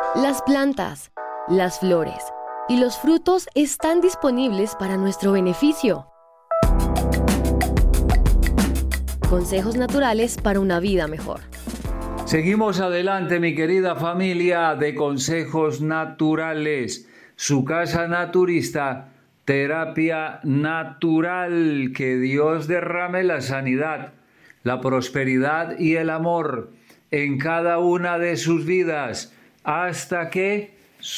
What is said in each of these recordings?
Las plantas, las flores y los frutos están disponibles para nuestro beneficio. Consejos naturales para una vida mejor. Seguimos adelante, mi querida familia de Consejos Naturales. Su casa naturista, terapia natural. Que Dios derrame la sanidad, la prosperidad y el amor en cada una de sus vidas, hasta que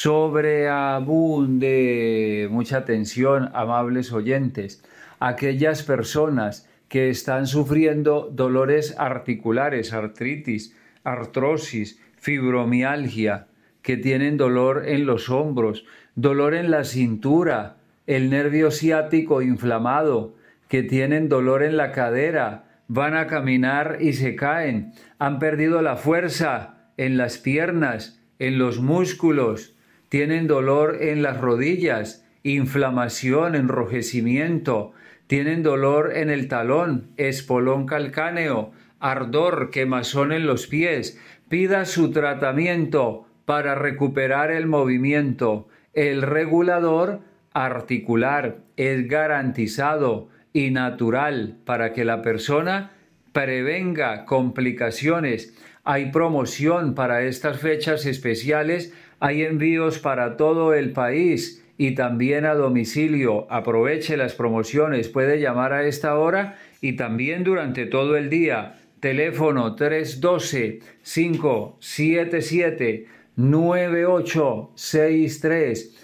sobreabunde. Mucha atención, amables oyentes. Aquellas personas que están sufriendo dolores articulares, artritis, artrosis, fibromialgia, que tienen dolor en los hombros, dolor en la cintura, el nervio ciático inflamado, que tienen dolor en la cadera, van a caminar y se caen, han perdido la fuerza en las piernas, en los músculos, tienen dolor en las rodillas, inflamación, enrojecimiento, tienen dolor en el talón, espolón calcáneo, ardor, quemazón en los pies. Pida su tratamiento para recuperar el movimiento. El regulador articular es garantizado y natural para que la persona prevenga complicaciones. Hay promoción para estas fechas especiales, hay envíos para todo el país y también a domicilio. Aproveche las promociones, puede llamar a esta hora y también durante todo el día. Teléfono 312-577-9863,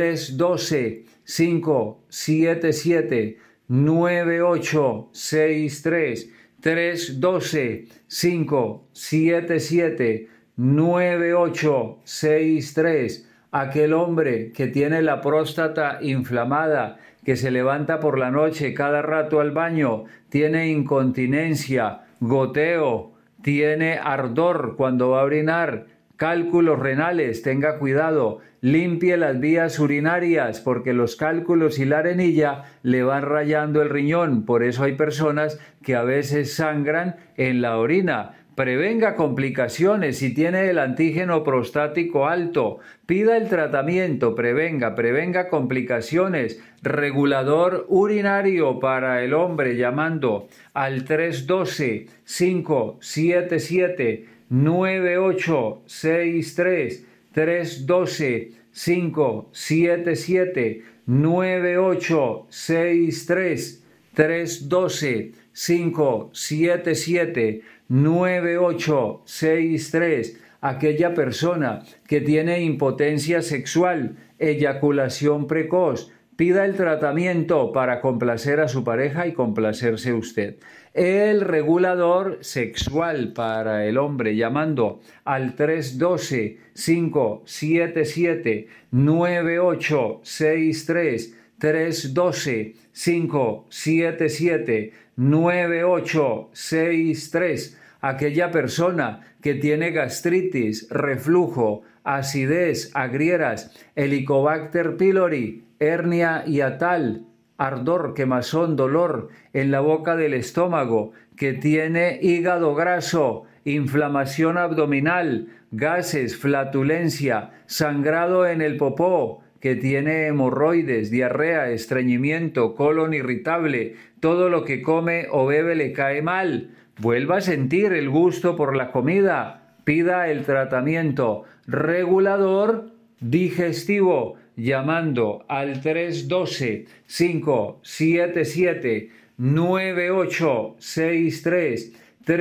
312-577-9863, 312-577-9863. Aquel hombre que tiene la próstata inflamada, que se levanta por la noche cada rato al baño, tiene incontinencia, goteo, tiene ardor cuando va a orinar, cálculos renales, tenga cuidado, limpie las vías urinarias porque los cálculos y la arenilla le van rayando el riñón. Por eso hay personas que a veces sangran en la orina. Prevenga complicaciones. Si tiene el antígeno prostático alto, pida el tratamiento, prevenga complicaciones. Regulador urinario para el hombre llamando al 312-577-9863, 312-577-9863, 312-577-9863. Aquella persona que tiene impotencia sexual, eyaculación precoz, pida el tratamiento para complacer a su pareja y complacerse usted. El regulador sexual para el hombre llamando al 312-577-9863, 312-577-9863. Aquella persona que tiene gastritis, reflujo, acidez, agrieras, Helicobacter pylori, hernia hiatal, ardor, quemazón, dolor en la boca del estómago, que tiene hígado graso, inflamación abdominal, gases, flatulencia, sangrado en el popó, que tiene hemorroides, diarrea, estreñimiento, colon irritable, todo lo que come o bebe le cae mal. Vuelva a sentir el gusto por la comida, pida el tratamiento regulador digestivo llamando al 312-577-9863,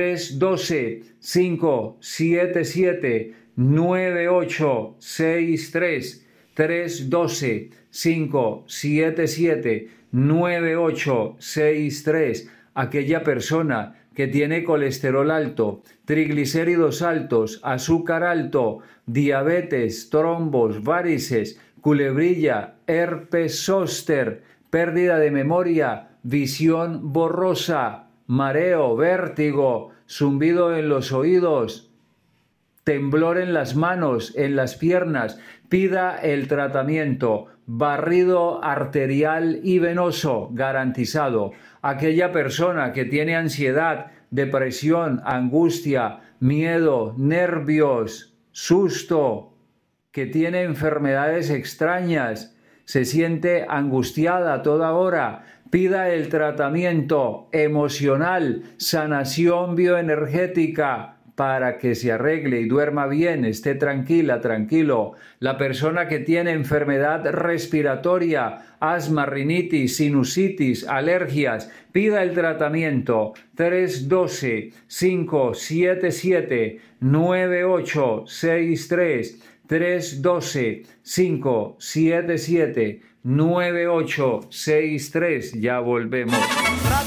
312-577-9863, 312-577-9863. Aquella persona que tiene colesterol alto, triglicéridos altos, azúcar alto, diabetes, trombos, varices, culebrilla, herpes zóster, pérdida de memoria, visión borrosa, mareo, vértigo, zumbido en los oídos, temblor en las manos, en las piernas, pida el tratamiento, barrido arterial y venoso garantizado. Aquella persona que tiene ansiedad, depresión, angustia, miedo, nervios, susto, que tiene enfermedades extrañas, se siente angustiada a toda hora, pida el tratamiento emocional, sanación bioenergética, para que se arregle y duerma bien, esté tranquila, tranquilo. La persona que tiene enfermedad respiratoria, asma, rinitis, sinusitis, alergias, pida el tratamiento 312-577-9863, 312-577-9863. Ya volvemos.